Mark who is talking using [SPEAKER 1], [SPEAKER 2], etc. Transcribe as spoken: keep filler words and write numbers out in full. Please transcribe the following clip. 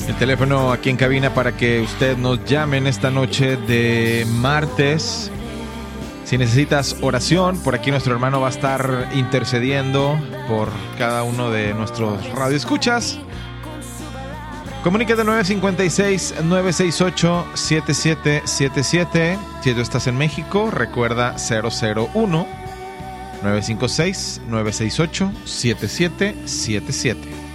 [SPEAKER 1] El teléfono aquí en cabina para que usted nos llame en esta noche de martes. Si necesitas oración, por aquí nuestro hermano va a estar intercediendo por cada uno de nuestros radioescuchas. Comunícate nueve cinco seis, nueve seis ocho, siete siete siete siete. Si tú estás en México, recuerda cero cero uno, nueve cinco seis, nueve seis ocho, siete siete siete siete.